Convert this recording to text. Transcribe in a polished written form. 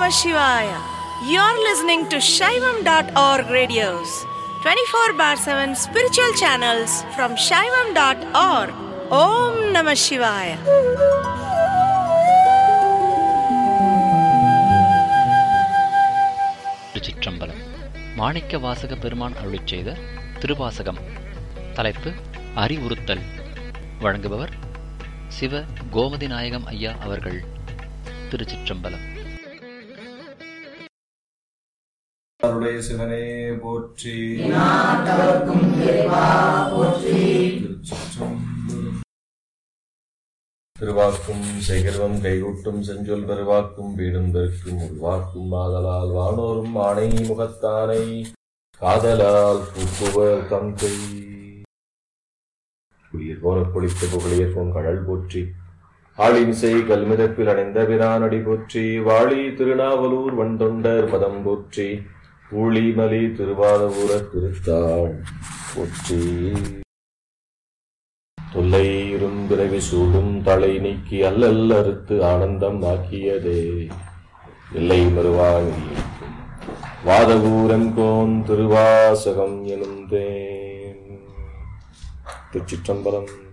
Shivaya. You're listening to Shaivam.org radios, 24/7 spiritual channels from Shaivam.org. Om Namah Shivaya. திருச்சிற்றம்பலம். மாணிக்க வாசக பெருமான் அருளிச் செய்த திருவாசகம். தலைப்பு அறிவுறுத்தல். வழங்குபவர் சிவ கோமதி நாயகம் ஐயா அவர்கள். திருச்சிற்றம்பலம். அருளை சிவனே போற்றி. திருவாக்கும் செய்கிறவம் கைகூட்டும் செஞ்சொல் பெருவாக்கும் வீடும் பெருக்கும் உருவாக்கும் ஆதலால் வானோரும் ஆணை முகத்தானை காதலால் பூக்குவர் தந்தை. புலியர் போன பொழித்த புகழியர் போன் கடல் போற்றி. ஆளிமிசை கல்மிதப்பில் அடைந்த பிரானடி போற்றி. வாழி திருநாவலூர் வண்டொண்டர் பதம் போற்றி. ஊழிமலி திருவாதபுர திருத்தாள் போற்றி. தொல்லை இரும்பிறவி சூடும் தலை நீக்கி அல்லல் அறுத்து ஆனந்தம் ஆக்கியதே இல்லை மறுவாணி வாதபூரங்கோன் திருவாசகம் எனும் தேன். திருச்சிற்றம்பலம்.